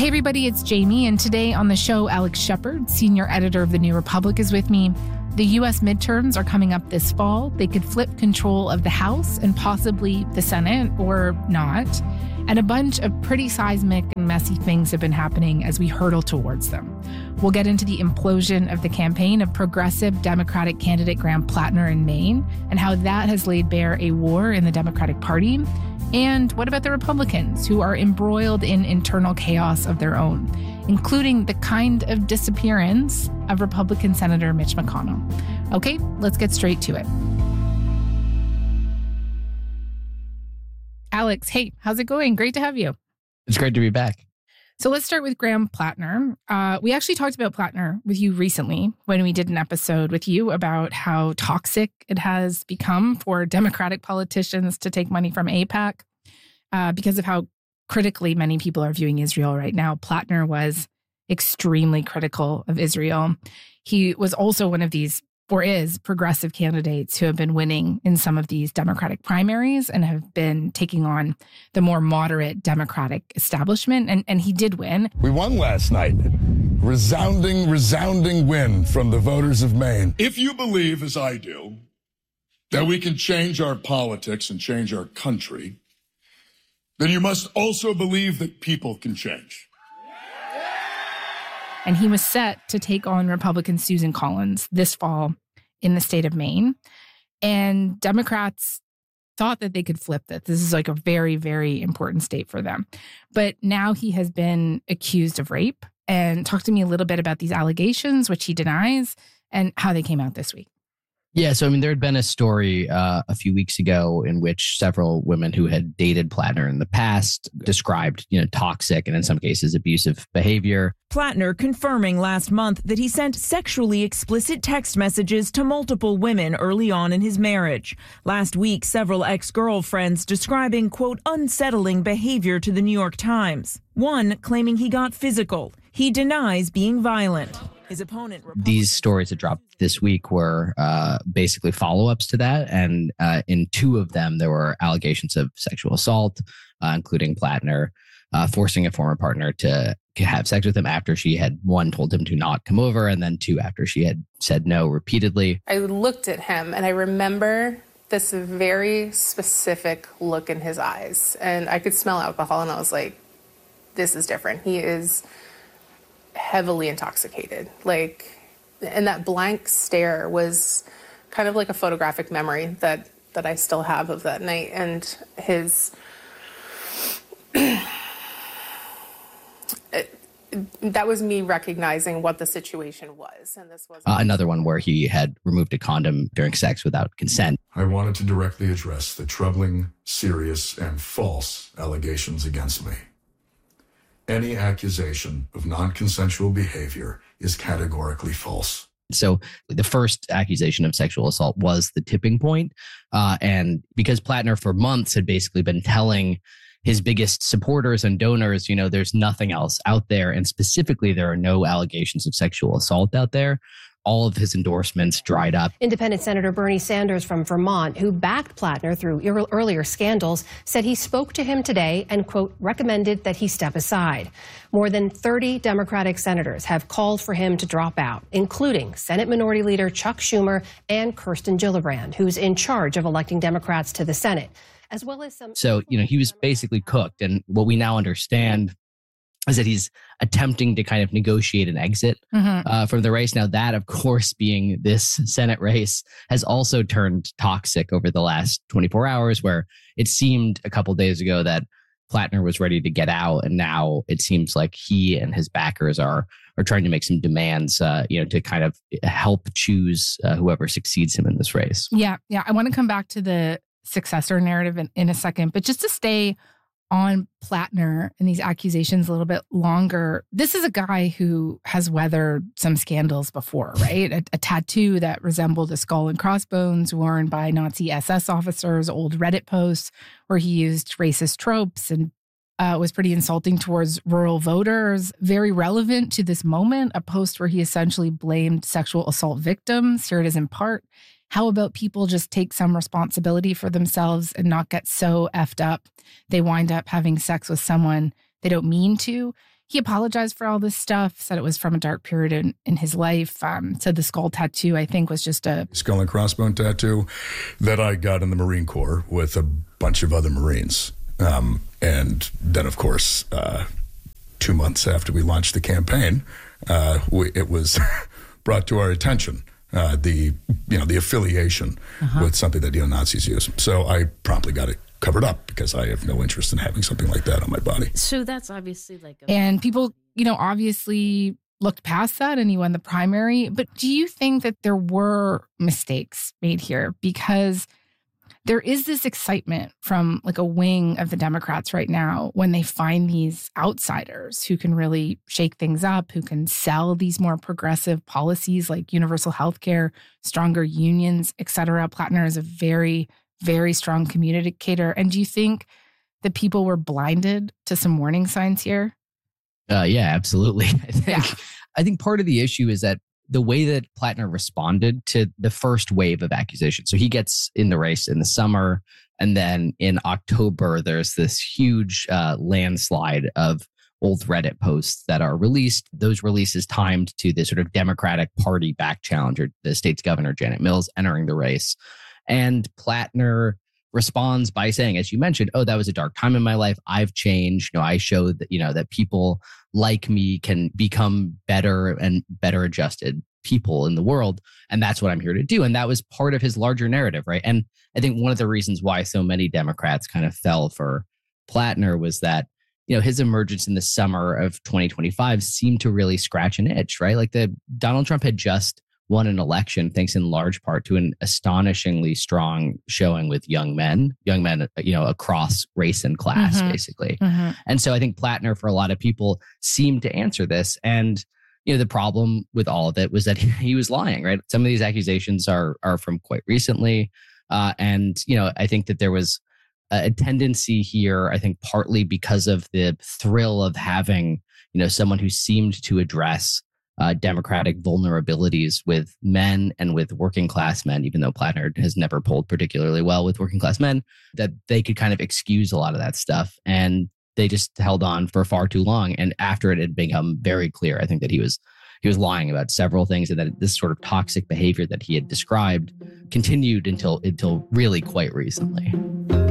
Hey everybody, it's Jamie, and today on the show, Alex Shepard, senior editor of The New Republic, is with me. The U.S. midterms are coming up this fall. They could flip control of the House and possibly the Senate, or not. And a bunch of pretty seismic and messy things have been happening as we hurtle towards them. We'll get into the implosion of the campaign of progressive Democratic candidate Graham Plattner in Maine and how that has laid bare a war in the Democratic Party. And what about the Republicans, who are embroiled in internal chaos of their own, including the kind of disappearance of Republican Senator Mitch McConnell? Okay, let's get straight to it. Alex, hey, how's it going? Great to have you. It's great to be back. So let's start with Graham Plattner. We actually talked about Plattner with you recently when we did an episode with you about how toxic it has become for Democratic politicians to take money from AIPAC because of how critically many people are viewing Israel right now. Plattner was extremely critical of Israel. He was also one of these, or is, progressive candidates who have been winning in some of these Democratic primaries and have been taking on the more moderate Democratic establishment. And he did win. We won last night. Resounding win from the voters of Maine. If you believe, as I do, that we can change our politics and change our country, then you must also believe that people can change. And he was set to take on Republican Susan Collins this fall in the state of Maine. And Democrats thought that they could flip this. This is like a very, very important state for them. But now he has been accused of rape. And talk to me a little bit about these allegations, which he denies, and how they came out this week. Yeah, so there had been a story a few weeks ago in which several women who had dated Plattner in the past described, toxic and in some cases abusive behavior. Plattner confirming last month that he sent sexually explicit text messages to multiple women early on in his marriage. Last week, several ex-girlfriends describing, quote, unsettling behavior to the New York Times. One claiming he got physical. He denies being violent. His opponent, these stories that dropped this week were basically follow-ups to that. And in two of them, there were allegations of sexual assault, including Plattner forcing a former partner to have sex with him after she had, one, told him to not come over, and then two, after she had said no repeatedly. I looked at him and I remember this very specific look in his eyes. And I could smell alcohol and I was like, this is different. He is heavily intoxicated. And that blank stare was kind of like a photographic memory that I still have of that night. And that was me recognizing what the situation was. And this was another one where he had removed a condom during sex without consent. I wanted to directly address the troubling, serious, and false allegations against me. Any accusation of non-consensual behavior is categorically false. So the first accusation of sexual assault was the tipping point. And because Plattner for months had basically been telling his biggest supporters and donors, there's nothing else out there. And specifically, there are no allegations of sexual assault out there. All of his endorsements dried up. Independent Senator Bernie Sanders from Vermont, who backed Plattner through earlier scandals, said he spoke to him today and, quote, recommended that he step aside. More than 30 Democratic senators have called for him to drop out, including Senate Minority Leader Chuck Schumer and Kirsten Gillibrand, who's in charge of electing Democrats to the Senate, as well as some... So, he was basically cooked. And what we now understand is that he's attempting to kind of negotiate an exit from the race. Now, that, of course, being this Senate race, has also turned toxic over the last 24 hours, where it seemed a couple days ago that Plattner was ready to get out. And now it seems like he and his backers are trying to make some demands, to kind of help choose whoever succeeds him in this race. Yeah. I want to come back to the successor narrative in a second, but just to stay on Plattner and these accusations a little bit longer. This is a guy who has weathered some scandals before, right? A tattoo that resembled a skull and crossbones worn by Nazi SS officers, old Reddit posts where he used racist tropes and was pretty insulting towards rural voters. Very relevant to this moment, a post where he essentially blamed sexual assault victims. Here it is in part. How about people just take some responsibility for themselves and not get so effed up they wind up having sex with someone they don't mean to? he apologized for all this stuff, said it was from a dark period in his life. Said the skull tattoo, I think, was just a skull and crossbone tattoo that I got in the Marine Corps with a bunch of other Marines. And then, of course, 2 months after we launched the campaign, it was brought to our attention, the affiliation with something that neo-Nazis use. So I promptly got it covered up because I have no interest in having something like that on my body. So that's obviously and people, obviously looked past that and he won the primary. But do you think that there were mistakes made here? Because there is this excitement from like a wing of the Democrats right now when they find these outsiders who can really shake things up, who can sell these more progressive policies like universal health care, stronger unions, et cetera. Plattner is a very, very strong communicator. And do you think that people were blinded to some warning signs here? Yeah, absolutely. I think part of the issue is that the way that Plattner responded to the first wave of accusations. So he gets in the race in the summer, and then in October, there's this huge landslide of old Reddit posts that are released. Those releases timed to the sort of Democratic Party back challenger, the state's governor, Janet Mills, entering the race. And Plattner responds by saying, as you mentioned, oh, that was a dark time in my life. I've changed. I showed that, that people like me can become better and better adjusted people in the world. And that's what I'm here to do. And that was part of his larger narrative, right? And I think one of the reasons why so many Democrats kind of fell for Plattner was that, his emergence in the summer of 2025 seemed to really scratch an itch, right? Like Donald Trump had just won an election thanks in large part to an astonishingly strong showing with young men, across race and class, basically. And so I think Plattner, for a lot of people, seemed to answer this. And, the problem with all of it was that he was lying, right? Some of these accusations are from quite recently. And I think that there was a tendency here, I think partly because of the thrill of having, someone who seemed to address Democratic vulnerabilities with men and with working class men, even though Plattner has never polled particularly well with working class men, that they could kind of excuse a lot of that stuff. And they just held on for far too long. And after it had become very clear, I think that he was lying about several things, and that this sort of toxic behavior that he had described continued until really quite recently.